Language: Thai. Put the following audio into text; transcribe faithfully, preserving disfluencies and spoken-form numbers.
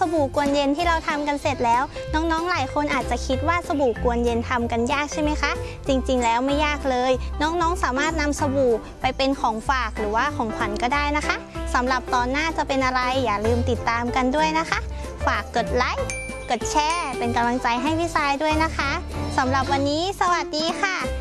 สบู่กวนเย็นที่เราทำกันเสร็จแล้วน้องๆหลายคนอาจจะคิดว่าสบู่กวนเย็นทำกันยากใช่ไหมคะจริงๆแล้วไม่ยากเลยน้องๆสามารถนำสบู่ไปเป็นของฝากหรือว่าของขวัญก็ได้นะคะสำหรับตอนหน้าจะเป็นอะไรอย่าลืมติดตามกันด้วยนะคะฝากกดไลค์กดแชร์เป็นกำลังใจให้พี่ทรายด้วยนะคะสำหรับวันนี้สวัสดีค่ะ